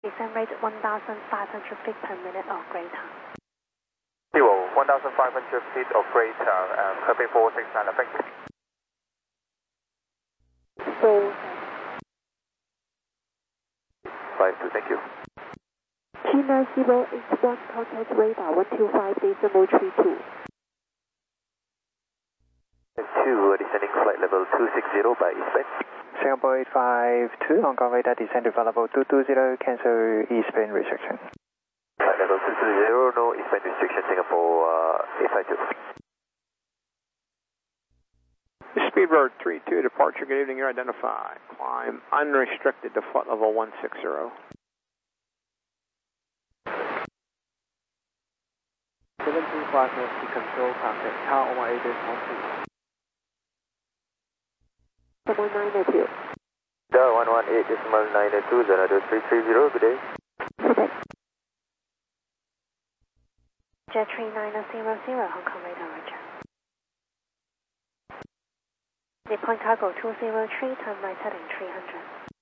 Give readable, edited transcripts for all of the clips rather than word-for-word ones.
Descent rate 1,500 feet per minute or greater. Zero, 1,500 feet or greater, Cathay 469, effective. Full. 52, thank you. China 081 contact radar 125.32. 2, descending flight level 260 by eastbound. Singapore 852, Hong Kong radar descend to flight level 220, cancel eastbound restriction. Flight level 220, no eastbound restriction, Singapore 852. Speedbird 32, departure, good evening, you're identified. Climb unrestricted to flight level 160. 725 North control, contact Tower 18.12. 192. Tower 118.92, Zanado 330, good day. Good day. Jet 3900, Hong Kong radar, roger. Nippon Cargo 203, turn right heading 300.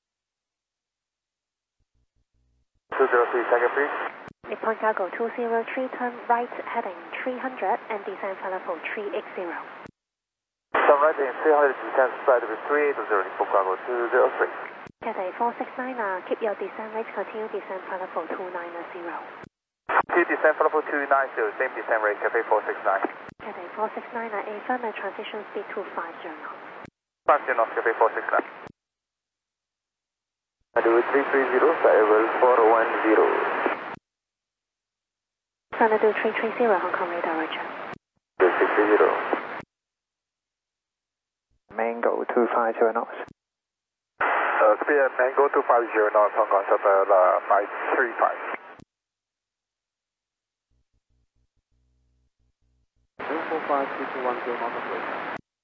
203, second please. Nippon Cargo 203, turn right heading 300 and descend flight level 380. Turn right heading 300, descend flight level 380, Nippon Cargo 203. Cathay 469, keep your descent rate, continue descend flight level 290. Keep descend flight level 290, same descent rate, Cathay 469. Cathay 469, affirm and transition speed to 50 knots. 50 knots, Cathay 469. Zanado 330, flight level 410. Zanado 330, Hong Kong radar, roger. 330. Mango 250 knots. Speed Mango 250 knots, Hong Kong Shuttle 535. 0452210 knots of radar.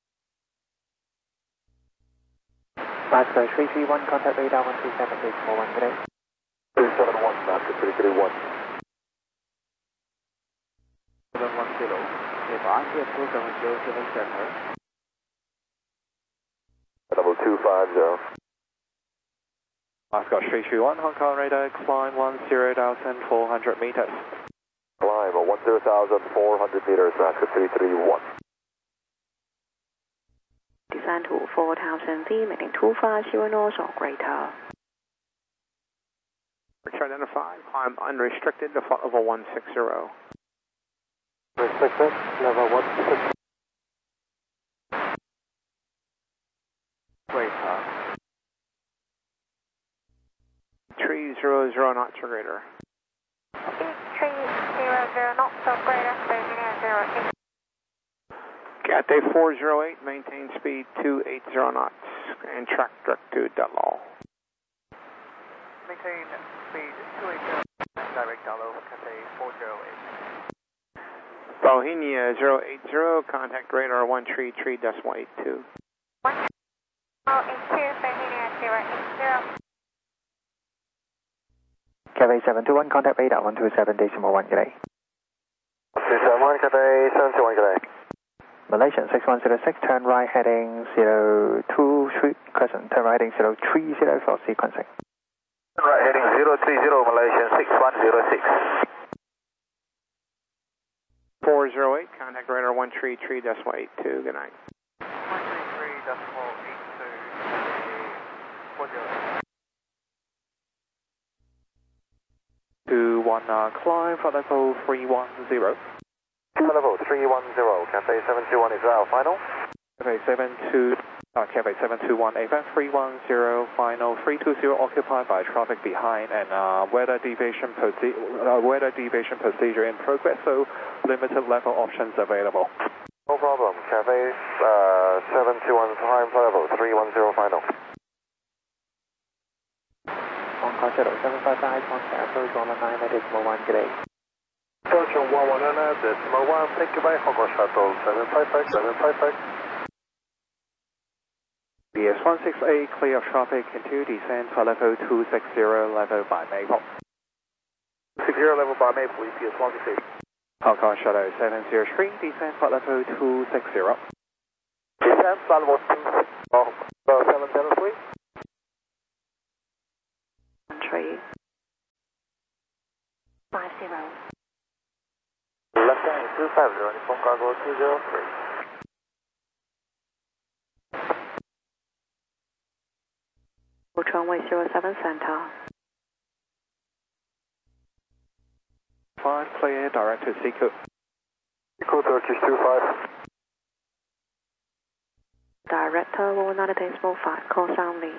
Alaska 331, contact radar 137.41, good day. 371, Alaska 331. 710, advise the approach on 077 Hertz. Level 250. Alaska 331, Hong Kong radar, climb 10,400 meters. Climb 10,400 meters, Alaska 331. Descend to 4,000 feet, meaning 250 knots or greater. Identified, climb unrestricted to flight level 160. Restricted, level 160. Greater. 300 knots or greater. 300 knots or greater, Beijing 08. Cathay 408, maintain speed 280 knots and track direct to Dallol. Maintain speed 280, direct Dallol, Cathay 408. Bohemia 080, contact radar 133.82. 182, Bohemia 080. Cathay 721, contact radar 127.1, good day. 271, Cathay 721, good day. Malaysian 6106, turn right heading 023, crescent, turn right heading 030 for sequencing. Right heading 030, Malaysian 6106. 408, contact radar 133.82, good night. 133.82, 21 climb for level 310. level 310, Cathay 721 is our final. Cathay 721 AFM 310, final 320 occupied by traffic behind and weather deviation procedure in progress, so limited level options available. No problem, Cathay 721 climb for level 310 final. Hong Kong Shuttle 755, contact approach on the 9.1, good day. Approach on 119.1, thank you by Hong Kong Shuttle 755, 755. BS168, clear of traffic into descent for level 260, level by Maple. 60 level by Maple, EPS 168. Hong Kong Shuttle 703, descent for level 260. Descent, level 260, 703. Left hand 250, Nippon Cargo 203. Runway 07 center. 5 clear direct to Seacoast. Seacoast Turkish 25. Director 190.5, call soundly.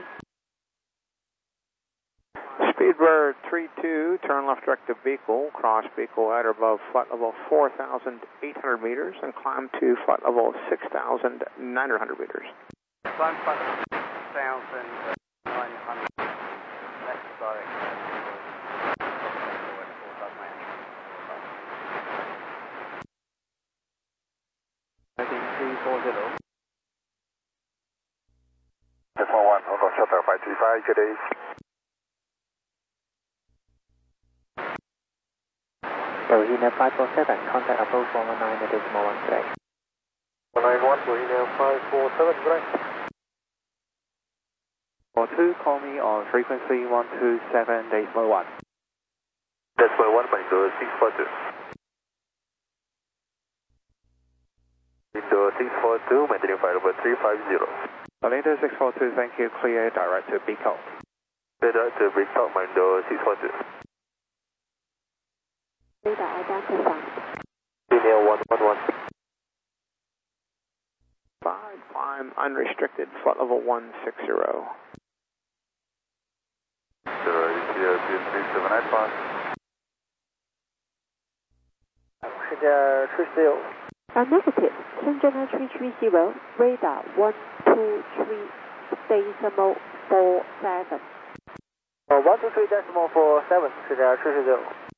Speedbird 32, turn left direct to Beagle, cross Beagle at or above flight level 4,800 meters and climb to flight level 6,900 meters. Climb flight level 6,900. Next direct. Heading 340. F11, Hong Kong Shuttle 535, good day. Bohemia 547, contact above 419 at decimal 1 today. 191, Bohemia 547, good day. For 2, call me on frequency 127.1. Decimal 1, Window 642. Window 642, maintaining flight level 350. Later 642, thank you, clear direct to Beagle. Clear direct to Beagle, Window 642. Radar identified. Linear 111. 5, climb unrestricted, flight level 160. 03785. 是架340。 Negative. Shenzhen 330, radar 123 decimal 47. 123 decimal 47, 是架340。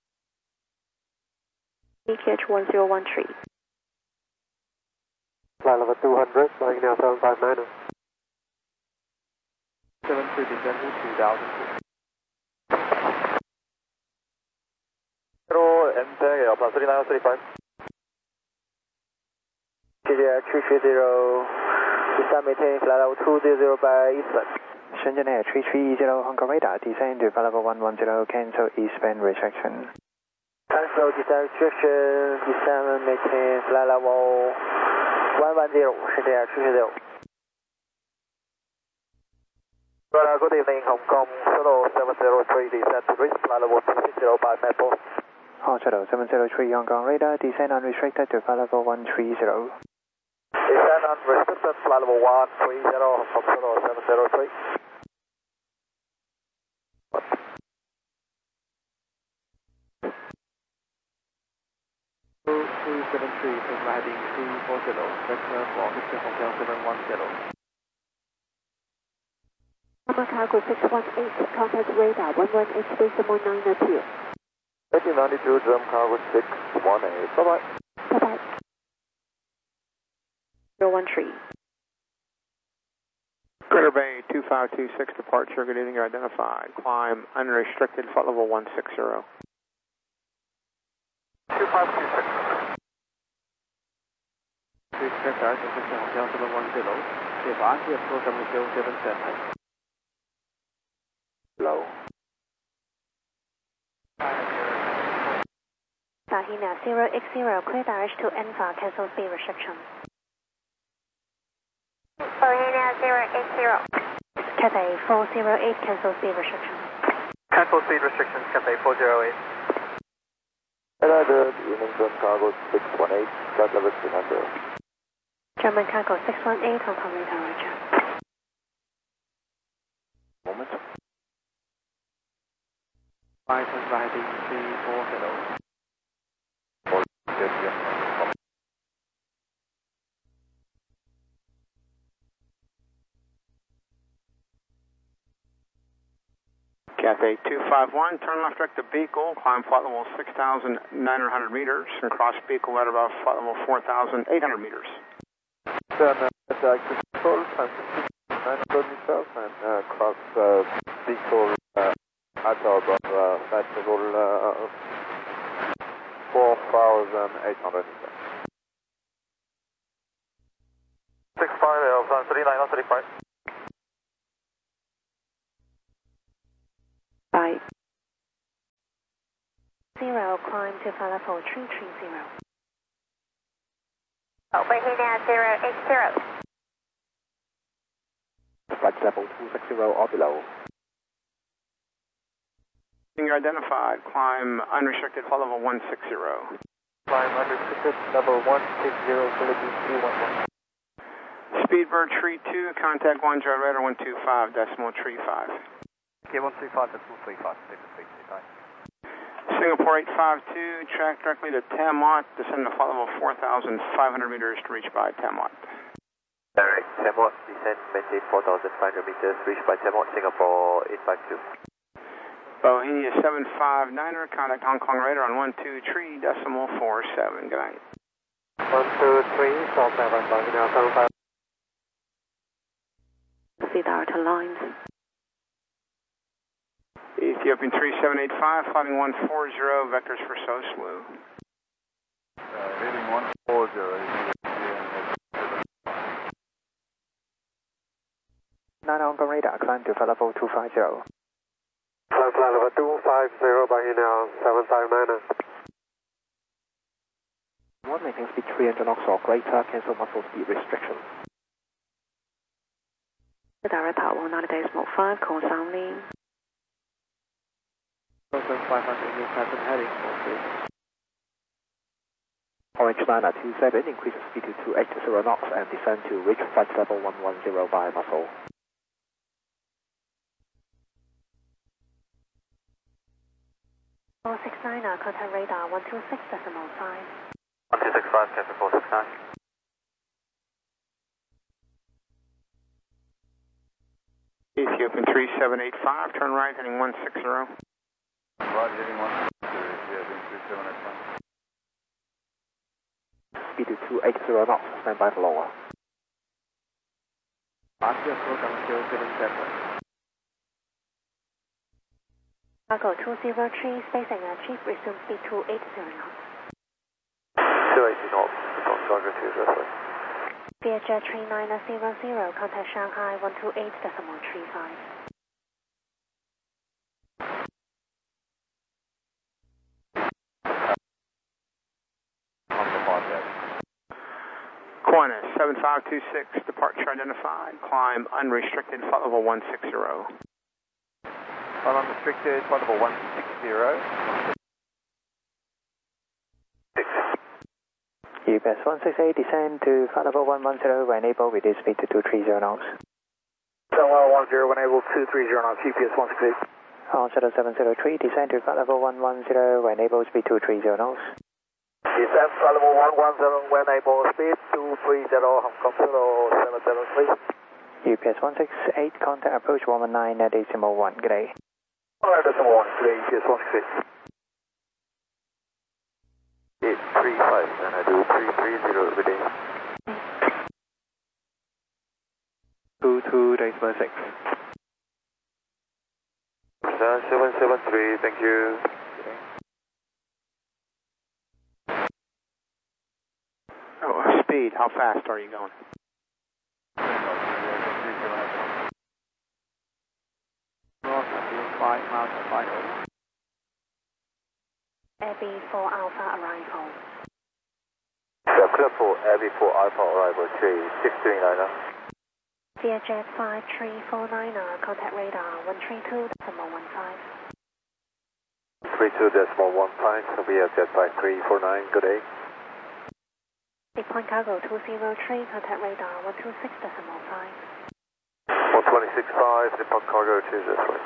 EKH 1013. Flight level 200, flying now 759. 73 December 2002. Enter Alpha 3935. 是架330， descend maintain flight level 200 by eastbound. Shenzhen Air 3310, Hong Kong radar, descend to flight level 110, cancel eastbound restriction. Cancel descent restriction, descend maintain flight level 110, 是架330。Good evening, Hong Kong Shuttle 703, descend to reach flight level 260 by Maple. Shuttle 703, Hong Kong radar, descend unrestricted to flight level 130. Descend unrestricted, flight level 130, Hong Kong Shuttle 703. 273, heading 340, vector for Mr. Hotel 710. Mama Cargo 618, contact radar 118 decimal 902. 1892, Drum Cargo 618. Bye-bye. Bye-bye. 013. Greater Bay 2526, departure, good evening, you're identified. Climb unrestricted, flight level 160. 2526. Please check out Mr. Hotel 710. Departure approach 077. Low. Bohemia 080, clear direct to Enfa, cancel speed restriction. Bohemia 080. Cathay 408, cancel speed restriction. Cancel speed restrictions, Cathay 408. Good evening, Drum Cargo 618, flight level 300. German Cargo 618, Hong Kong radar, Roger. Moment. 5 heading 340. Cathay 251, turn left direct to Beagle, climb flight level 6,900 meters and cross Beagle at about flight level 4,800 meters. Then access control, climb 900 meters and cross Beagle at or above flight level 4,800 meters. 65 Alpha 3935. Bye. 0, climb to flight level 330. Overhead now 080. Flight level 260 or below. You're identified. Climb unrestricted flight level 160. Climb unrestricted, level 160, Philippines 311. Speedbird tree 2, contact 1, jet radar 125.35. Okay, 135.35, Singapore 852, track directly to Tamot, descend to flight level 4,500 meters to reach by Tamot. Direct, Tamot, descend, maintain 4,500 meters, reach by Tamot, Singapore 852. Bohemia 759er, contact Hong Kong radar on 123.47. Good night. 123, South Taiwan, Bohemia 75. Siddhartha lines. Ethiopian 3785, flighting 140, vectors for Soslu. Heading 140. 9 Hong Kong radar, climb to flight level 250. Climb flight level 250, Bohemia 759er. 1 maintain speed 300 knots or greater, cancel muffle speed restriction. Siddhartha 190.5, call sounding. 500 new pattern heading. Orange Liner 27, increase speed to 280 knots and descend to reach flight level 110 by muffle. Four 469er, contact radar 126.5. 1265, cancel 469. Ethiopian 3785, turn right, heading 160. Right, heading 160, yeah, 3785. Speed to 280 knots, stand by for lower. Asia program 077. Cargo 203, spacing achieved, resume speed 280 knots. 280 knots, from Charger 203. Vietjet 3900, contact Shanghai 128.35. Qantas 7526, departure identified. Climb unrestricted, flight level 160. Climb unrestricted, flight level 160. UPS 168, descend to flight level 110, when able, reduce speed to 230 knots. 1010, when able, 230 knots, UPS 168. On shuttle 703, descend to flight level 110, when able, speed 230 knots. Descend flight level 110, when able, speed 230, Hong Kong 0703. UPS 168, contact approach 119.1, good day. 119.1, good day, UPS 168. 835, and I do 330, good day. 22.6. 773, thank you. Oh, speed, how fast are you going? North 5 miles per 5. Abbey 4 Alpha arrival. Clear for Abbey 4 Alpha arrival 3639. Vietjet 5349er, contact radar 132.15. 32.15, Vietjet 5349, good day. Depoint cargo 203, contact radar 126.5. 126.5, depart cargo 203.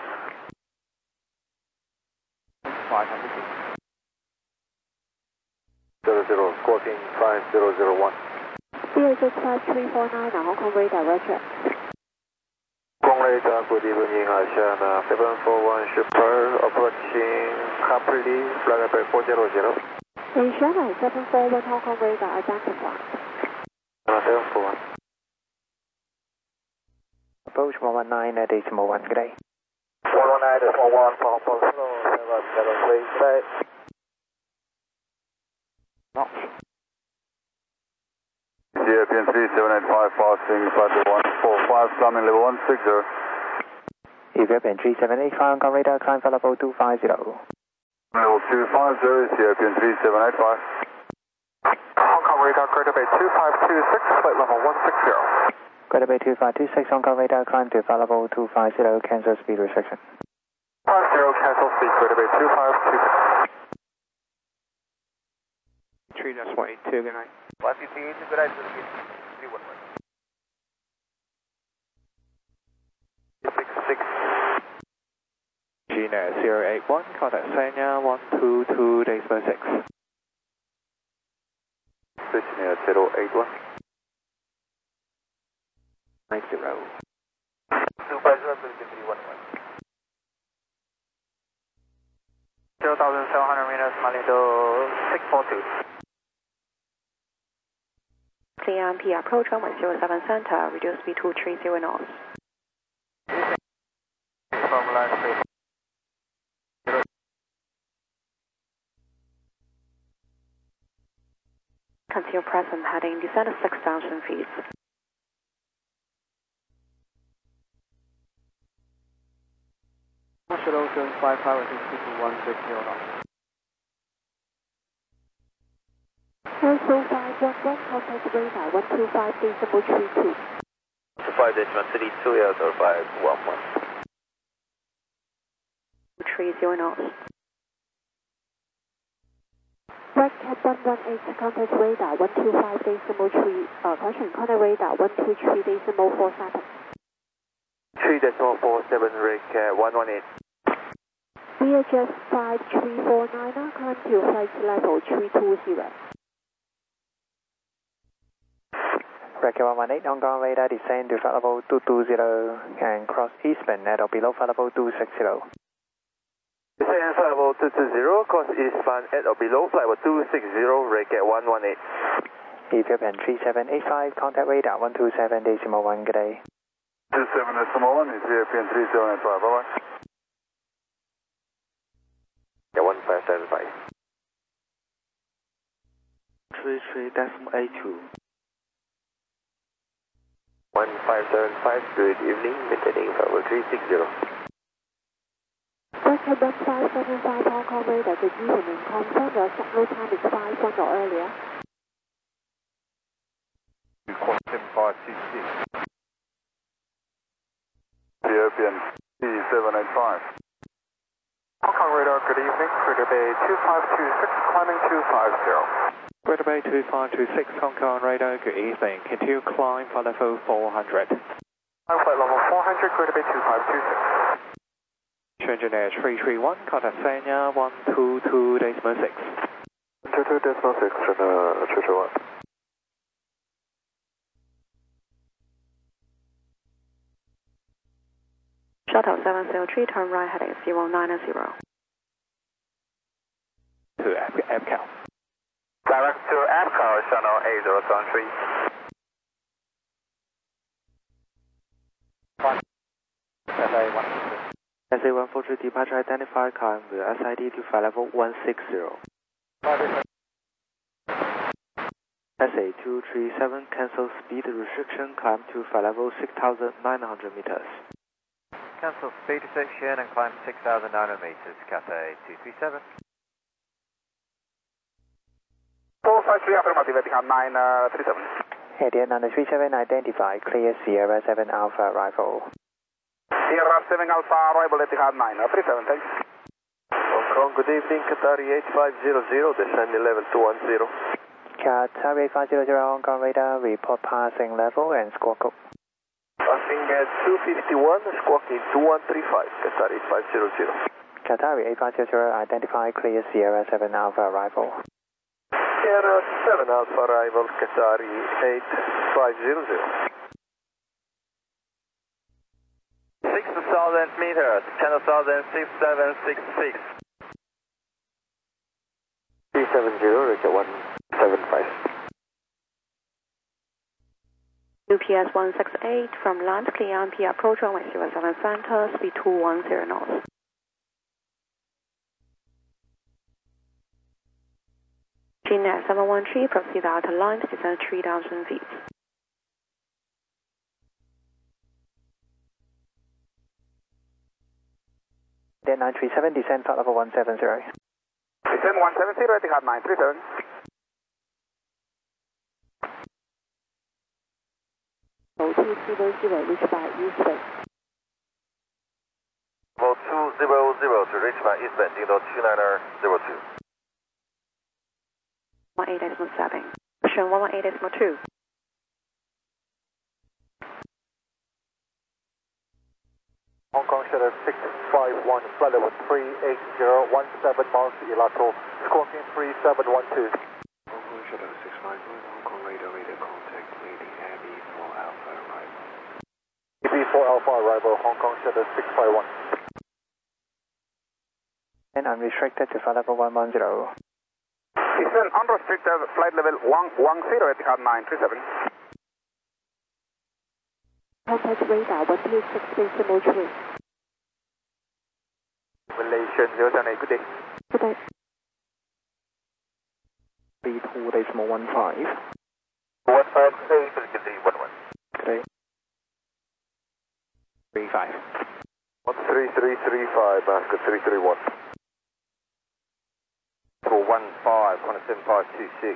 500. 00, squawking 5001. Vietjet 5349er, Hong Kong radar, roger. Hong Kong radar, good evening, Asiana 741 Super, approaching Kapli, flight level 400. Asiana 741 Hong Kong radar, identified. 741. Approach 119.1, good day. 119.1 for Hong Kong 0703, good day. Knots. Ethiopian 3785, passing flight level 145, climbing level 160. Ethiopian 3785, Hong Kong radar, climb flight level 250. Level 250 is European 3785. Hong Kong radar, Greater Bay 2526, flight level 160. Greater Bay 2526, Hong Kong radar, climb to flight level 250, cancel speed restriction. 50, cancel speed, Greater Bay 2526. 3-182, good night. 158, good night, 311. 66. GNet 081, contact Sanya 122.6. Virginia 081. 90. 0,700 meters, Malindo 642. CMP approach 107 center, reduce speed to 30 knots. From last space. Continue present heading, descend 6,000 feet. Marshall 075 power to 160 knots. Also 511, contact radar 125.32. 5.32, yes, or 511. 30 knots. Red Cat 118, contact radar 125.3, correction, contact radar 123.47. 3.47, Red Cat 118. VHF 5349, climb to flight level 320. Red Cat 118, Hong Kong radar, descend to flight level 220 and cross eastbound at or below flight level 260. Descend flight level 220, cross eastbound at or below flight level 260, Red Cat 118. Ethiopian 3785, contact radar 127.1, good day. 27.1 is European 3785, bye-bye. Yeah, 1575. 33.82. 1575, good evening, maintaining flight level 360. Red Cat 1575, Hong Kong radar, good evening, confirm your signal time is 5 or earlier. Request 566. European 3785. Hong Kong radar, good evening, Greater Bay 2526, climbing 250. Greater Bay 2526, Hong Kong radar, good evening, continue climb for level 400. Flight level 400, Greater Bay 2526. Changing edge 331, contact Sanya 122.6. 122.6, 331. Shuttle 703, turn right heading 090. To APCAL. Direct to APCAL, channel 8073. SA-143 departure identified, climb with SID to flight level 160. SA-237, cancel speed restriction, climb to flight level 6,900 meters. Cancel speed restriction and climb 6,900 meters, Cathay 237. 453 affirmative, Etihad 937. Etihad 937, identify, clear Sierra 7 Alpha arrival. Sierra 7 Alpha, arrival Etihad 937, thanks. Hong Kong, good evening, Qatari 8500, descending level 210. Qatari 8500, Hong Kong radar, report passing level and squawk code. Passing at 251, squawking 2135, Qatari 8500. Qatari 8500, identify, clear Sierra 7 Alpha arrival. Sierra 7 Alpha arrival, Qatari 8500. 6,000 meters, channel 6766. 370, Richard 175. UPS 168 from land, clear MP approach 107 center, speed 210 knots. GNet 713, proceed outer line, descend 3,000 feet. Then 937, descend flight level 170. Descend 170, Etihad 937. Level 200, reach by Eastern. Level 200 to reach by Eastern, Dino 2902. 18.7. Ocean 118.2. Hong Kong Shadow 651, flight level 380, 17 miles to Ilato, Scorpion 3712. Hong Kong Shadow 651, Hong Kong radar contact, waiting heavy for Alpha arrival. Heavy for Alpha arrival, Hong Kong Shadow 651. And unrestricted to flight level 110. Descend unrestricted, flight level 110, Etihad 937. Contact radar 126 decimal 3. Malaysian 078, good day. Good day. 32.15. 15, good day, 11. Good day. 35. 13335, Basket 331. 415,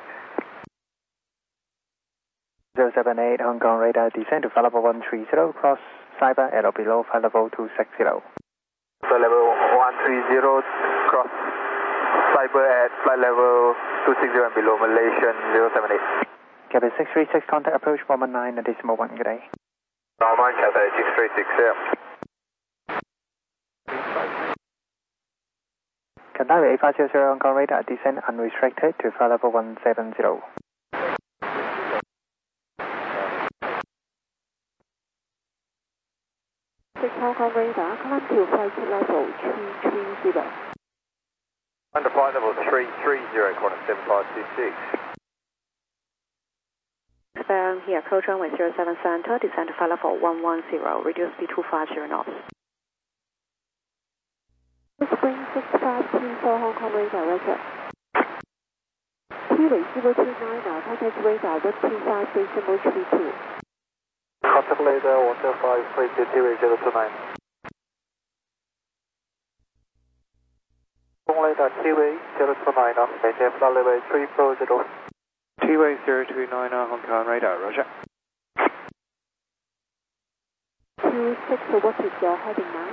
078 Hong Kong radar descend to flight level 130, cross Cyber at or below flight level 260. Flight level 130, cross Cyber at flight level 260 and below, Malaysian 078. Cabin 636, contact approach 119 at decimal 1, good day. Normal, Cathay 636, yeah. Cathay 8500 Hong Kong radar descend unrestricted to flight level 170. 6 Hong Kong radar, climb to flight level 330. Under flight level 330, quarter 7526. Expand here, approach runway 07 center, descend to flight level 110, reduce speed to 50 knots. Spring 6534 Hong Kong radar, roger. T-Way 029, contact radar 125 decimal 32. Contact radar 105, frequency T-Way 029. Hong Kong radar T-Way 029, maintain flight level 340. T-Way 029 Hong Kong radar, roger. 26, what is your heading now?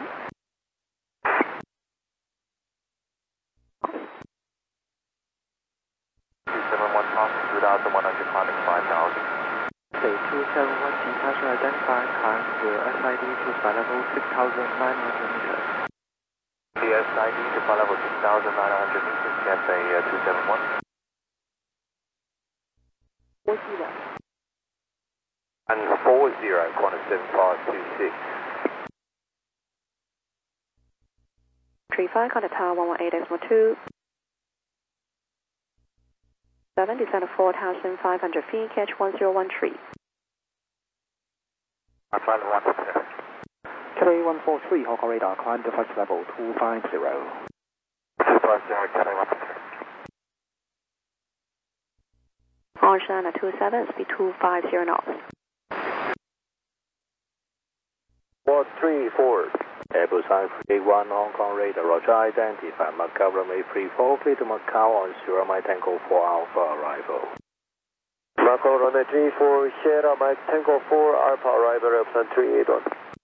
Without the 100 climbing 5,000. Say 271 departure identified, climb the SID to flight level 6,900 meters. The SID to flight level 6,900 meters, Cathay 271. 40. And 40, quarter 7526. 35, contact tower 118.2. 7, descend 4,500 feet, catch 1013. I'm flight level 110. Cathay 143, Hong Kong radar, climb to flight level 250. 250, Cathay 110. Ocean 27, speed 250 knots. 134. Airbus I-381 Hong Kong radar, roger, identify Macau runway 34, clear to Macau on Sierra Mike Tango 4 Alpha arrival. Macau runway 34, Sierra Mike Tango 4 Alpha arrival, represent 381.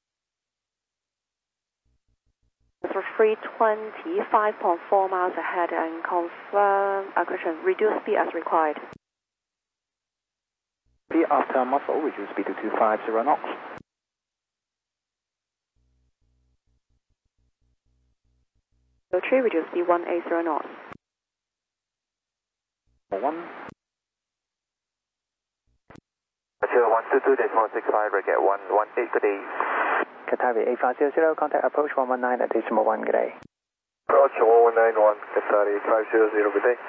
For 320, 5.4 miles ahead and confirm correction, reduce speed as required. Speed after muffle, reduce speed to 250 knots. 3, reduce speed 180 knots. 1. 122.65, get 118, good day. Cathay 8500, contact approach 119 at decimal 1, good day. Approach 1191, Cathay 8500, good day.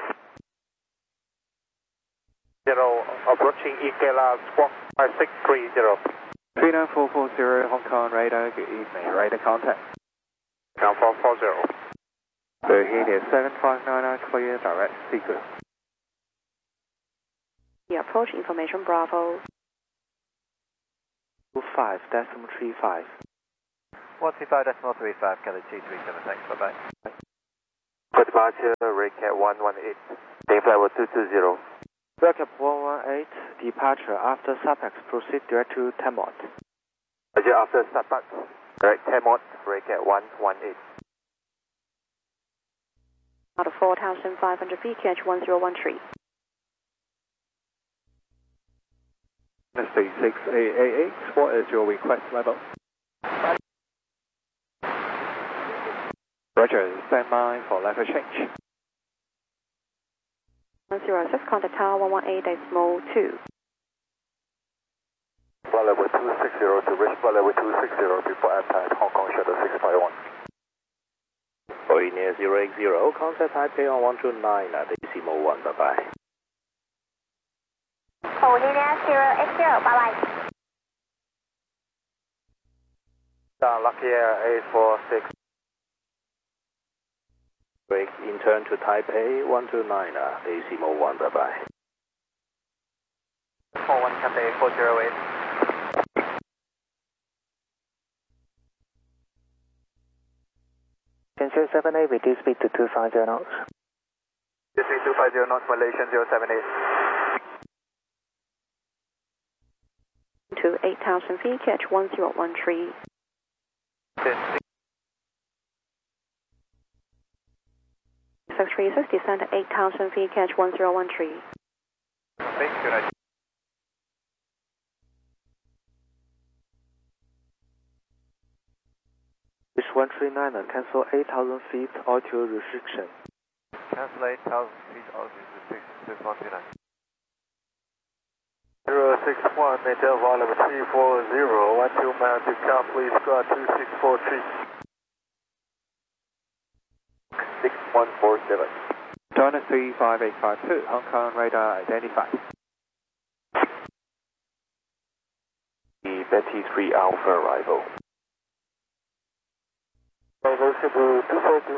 Approaching Ikela Squawk 5630. 39440 Hong Kong radar, good evening, radar contact. Now 440. Bermuda 7599, clear direct sequence. The approach information Bravo. 25.35. 125.35, Kelly 237, thanks, bye-bye. For departure, RayCat 118, taking flight level 220. RayCat 118, departure after SAPEX, proceed direct to Tamot. Roger, after SAPEX, direct Tamot, RayCat 118. Out of 4,500 feet, catch 1013. SC6AAX, what is your request level? Roger, stand by for level change. 106, contact tower 118.2. Flight level 260 to reach flight level 260 before impact, Hong Kong Shuttle 651. Boeing near 080, contact Taipei on 129 at decimal 1, bye-bye. Boeing near 080, bye-bye. Lucky Air 846. Break in turn to Taipei 129 at decimal 1, bye-bye. 41 Cathay 408. Shenzhen 78, reduce speed to 250 knots. This is 250 knots, Malaysian 078. To 8,000 feet, catch 1013. 636, descend to 8,000 feet, catch 1013. Thank you. Wish 139, cancel 8,000 feet altitude restriction. Cancel 8,000 feet altitude restriction, 6129. 061, maintain volume 340, 12 miles to count, please, squad 2643. 6147. China 35852, Hong Kong radar identified. The Betty 3 Alpha arrival. Bravo Cebu 242.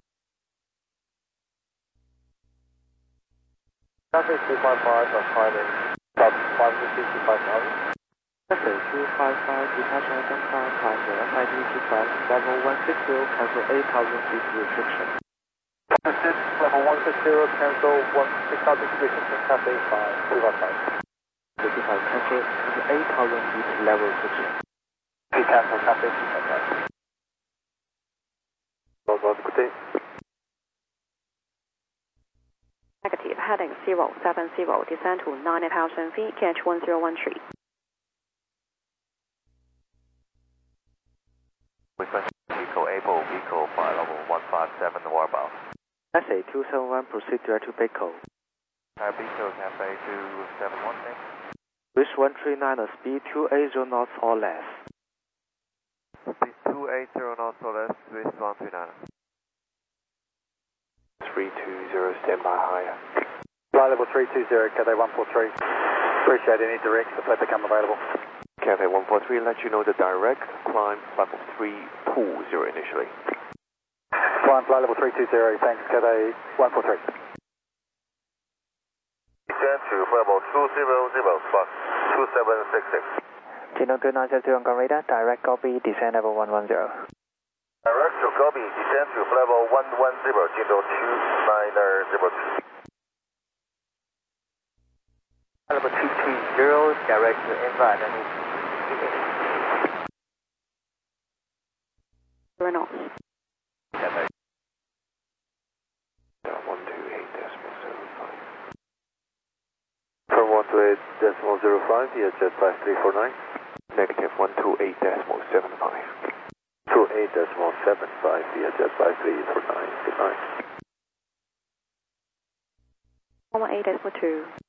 Traffic 255 are climbing about 565,000. Cathay 255, departure Hong Kong, Taipei, FID G5, level 160, cancel 8,000 feet restriction. Level 160, cancel 6,000 feet restriction, Cathay 255. 255, cancel 8,000 feet level restriction. Cancel, Cathay 255. Good day. Negative, heading 070, descend to 9,000 feet, catch 1013. Request vehicle able, vehicle flight level 157, warbound. SA 271, proceed direct to Baco. Vehicle Cafe 271, thanks. Wish 139, speed 280 knots or less. Speed 280 knots or less, Swiss 139. 320, stand by higher. Flight level 320, Cathay 143. Appreciate any direct if they become available. Cathay 143, let you know the direct climb level 320 initially. Climb flight level 320, thanks, Cathay 143. Descend to level 200, spot 2766. Chino 2972 Hong Kong radar, direct copy, descend level 110. Direct to copy, descend to level 110, Chino 2902. Level 220, direct to invite and 0 knots. Cathay. 128.05. From 128.05, via jet 5349. Negative 128.75. 28.75 via jet 5349. Good night. 118.2.